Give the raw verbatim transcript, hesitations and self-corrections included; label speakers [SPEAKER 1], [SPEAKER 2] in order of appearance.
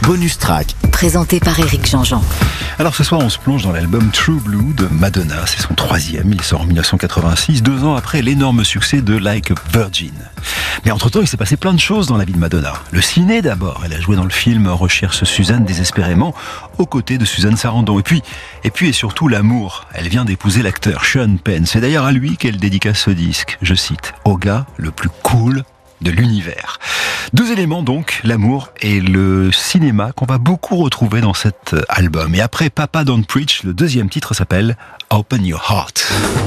[SPEAKER 1] bonus track.
[SPEAKER 2] Présenté par Éric Jean-Jean.
[SPEAKER 3] Alors ce soir, on se plonge dans l'album True Blue de Madonna. C'est son troisième, il sort en dix-neuf cent quatre-vingt-six, deux ans après l'énorme succès de Like a Virgin. Mais entre-temps, il s'est passé plein de choses dans la vie de Madonna. Le ciné d'abord, elle a joué dans le film Recherche Suzanne désespérément, aux côtés de Suzanne Sarandon. Et puis, et puis et surtout l'amour. Elle vient d'épouser l'acteur Sean Penn. C'est d'ailleurs à lui qu'elle dédicace ce disque. Je cite, au gars le plus cool de l'univers. Deux éléments donc, l'amour et le cinéma qu'on va beaucoup retrouver dans cet album. Et après Papa Don't Preach, le deuxième titre s'appelle Open Your Heart.